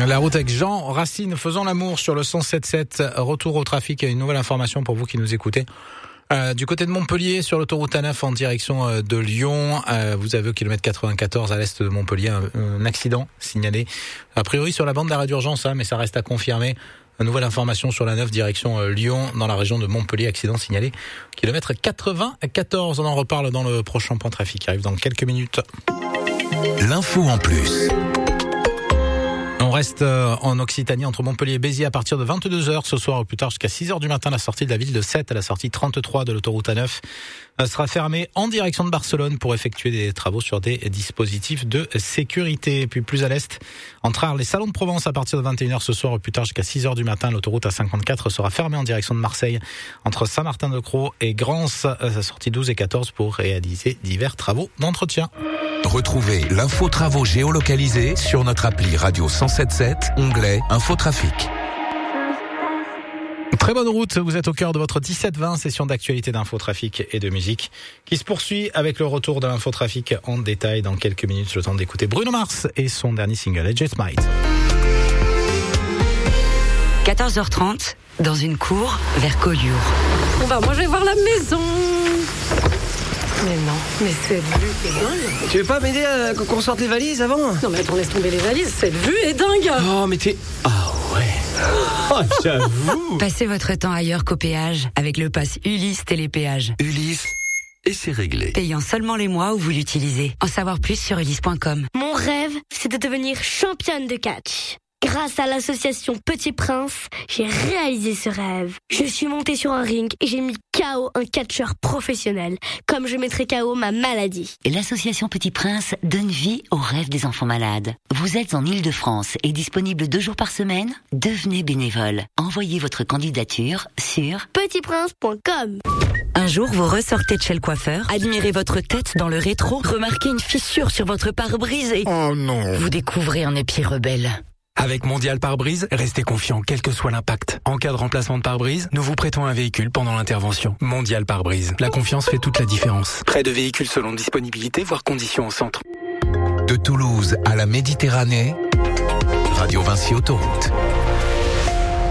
La route avec Jean Racine, faisons l'amour sur le 107.7. Retour au trafic, une nouvelle information pour vous qui nous écoutez. Du côté de Montpellier, sur l'autoroute A9 en direction de Lyon, vous avez au kilomètre 94 à l'est de Montpellier un accident signalé. A priori sur la bande d'arrêt d'urgence, mais ça reste à confirmer. Une nouvelle information sur la 9 direction Lyon, dans la région de Montpellier, accident signalé. Kilomètre 94, on en reparle dans le prochain point trafic qui arrive dans quelques minutes. L'info en plus. On reste en Occitanie entre Montpellier et Béziers à partir de 22h ce soir, ou plus tard jusqu'à 6h du matin. La sortie de la ville de Sète, à la sortie 33 de l'autoroute A9, sera fermée en direction de Barcelone pour effectuer des travaux sur des dispositifs de sécurité. Puis plus à l'est, entre Arles et Salon de Provence à partir de 21h ce soir, ou plus tard jusqu'à 6h du matin. L'autoroute A54 sera fermée en direction de Marseille entre Saint-Martin-de-Crau et Grance, à sa sortie 12 et 14 pour réaliser divers travaux d'entretien. Retrouvez l'info travaux géolocalisés sur notre appli Radio 107.7, onglet Infotrafic. Très bonne route, vous êtes au cœur de votre 17-20, session d'actualité d'infotrafic et de musique, qui se poursuit avec le retour de l'infotrafic en détail dans quelques minutes. Le temps d'écouter Bruno Mars et son dernier single, Edge Smite. 14h30, dans une cour vers Collioure. On va manger voir la maison. Mais non, mais cette vue est dingue. Tu veux pas m'aider à qu'on sorte les valises avant? Non mais attends, laisse tomber les valises, cette vue est dingue. Oh mais t'es... Ah ouais. Oh j'avoue. Passez votre temps ailleurs qu'au péage avec le pass Ulysse Télépéage. Ulysse, et c'est réglé. Payant seulement les mois où vous l'utilisez. En savoir plus sur ulysse.com. Mon rêve, c'est de devenir championne de catch. Grâce à l'association Petit Prince, j'ai réalisé ce rêve. Je suis montée sur un ring et j'ai mis KO un catcheur professionnel, comme je mettrais KO ma maladie. L'association Petit Prince donne vie aux rêves des enfants malades. Vous êtes en Île-de-France et disponible 2 jours par semaine? Devenez bénévole. Envoyez votre candidature sur petitprince.com. Un jour, vous ressortez de chez le coiffeur, admirez votre tête dans le rétro, remarquez une fissure sur votre pare-brise et... Oh non. Vous découvrez un épi rebelle. Avec Mondial Pare-Brise, restez confiant quel que soit l'impact. En cas de remplacement de pare-brise, nous vous prêtons un véhicule pendant l'intervention. Mondial Pare-Brise. La confiance fait toute la différence. Prêt de véhicules selon disponibilité, voire conditions au centre. De Toulouse à la Méditerranée, Radio Vinci Autoroute.